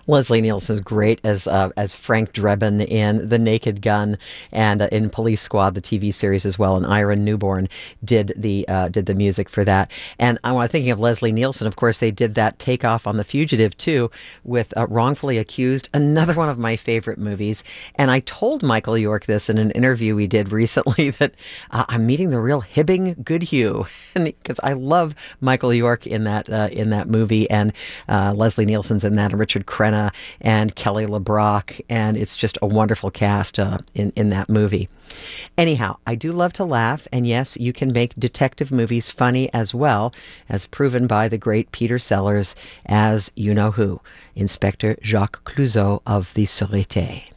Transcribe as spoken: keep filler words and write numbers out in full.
Leslie Nielsen's great as uh, as Frank Drebin in The Naked Gun and uh, in Police Squad, the T V series as well. And Ira Newborn did the uh, did the music for that. And I was thinking of Leslie Nielsen. Of course, they did that takeoff on The Fugitive too, with uh, Wrongfully Accused, another one of my favorite movies. And I told Michael York this in an interview we did recently that uh, I'm meeting the real Hibbing Goodhue, and because I love Michael York in that uh, in that movie, and uh, Leslie Nielsen's in that, and Richard Crenna and Kelly LeBrock, and it's just a wonderful cast uh, in in that movie. Anyhow, I do love to laugh, and yes, you can make detective movies funny as well, as proven by the great Peter Sellers as you know who, Inspector Jacques Clouseau of the Sûreté.